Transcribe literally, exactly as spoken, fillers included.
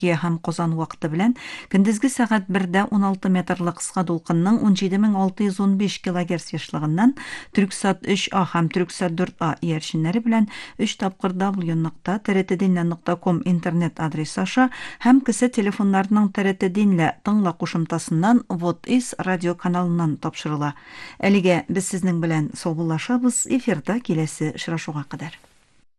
һәм Казан вакыты белән көндезге сәгать бердә он алты метрлык кыска дулкынның он җиде мең алты йөз ун биш килогерц яшьлыгыннан Түрксат өч А һәм Түрксат дүрт А иярченнәре белән өч тапкыр дабл ю нокта тэ эр тэ динле нокта ком интернет адресы аша һәм кесе телефоннарының тэ эр тэ динле тыңла кушымтасыннан Вот из радио каналыннан тапшырыла. Әлегә без сезнең белән саубуллашабыз, эфирда киләсе очрашуга кадәр.